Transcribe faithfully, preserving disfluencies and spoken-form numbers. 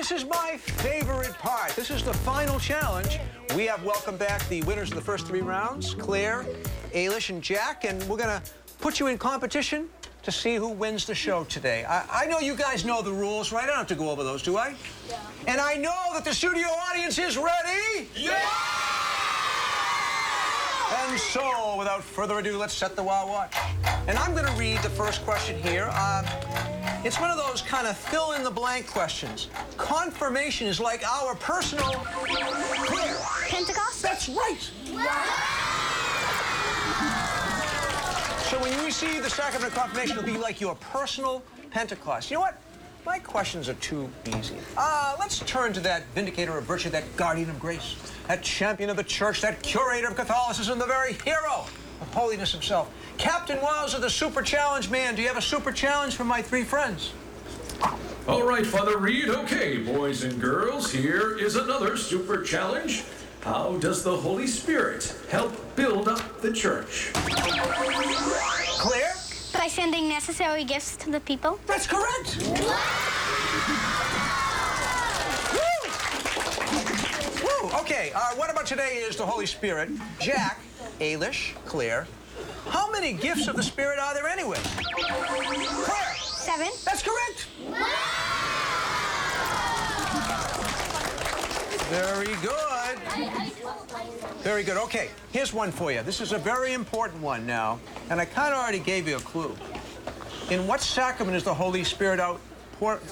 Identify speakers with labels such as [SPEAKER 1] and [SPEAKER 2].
[SPEAKER 1] this is my favorite part. This is the final challenge. We have welcomed back the winners of the first three rounds, Claire, Ailish, and Jack, and we're gonna put you in competition to see who wins the show today. I, I know you guys know the rules, right? I don't have to go over those, do I?
[SPEAKER 2] Yeah.
[SPEAKER 1] And I know that the studio audience is ready.
[SPEAKER 2] Yeah!
[SPEAKER 1] And so, without further ado, let's set the Wow Watch. And I'm going to read the first question here. Um, it's one of those kind of fill-in-the-blank questions. Confirmation is like our personal... Claire.
[SPEAKER 3] Pentecost?
[SPEAKER 1] That's right. So when you receive the sacrament of confirmation, it'll be like your personal Pentecost. You know what? My questions are too easy. Uh, let's turn to that vindicator of virtue, that guardian of grace, that champion of the church, that curator of Catholicism, the very hero of holiness himself. Captain Wowzer, the super challenge man. Do you have a super challenge for my three friends?
[SPEAKER 4] All right, Father Reed. Okay, boys and girls, here is another super challenge. How does the Holy Spirit help build up the church?
[SPEAKER 1] Claire?
[SPEAKER 3] By sending necessary gifts to the people.
[SPEAKER 1] That's correct. Woo! Woo! Okay, uh, what about today is the Holy Spirit? Jack, Ailish, Claire. How many gifts of the Spirit are there anyway? Claire?
[SPEAKER 3] Seven.
[SPEAKER 1] That's correct. Very good. Very good. Okay, here's one for you. This is a very important one now, and I kind of already gave you a clue. In what sacrament is the Holy Spirit outpour,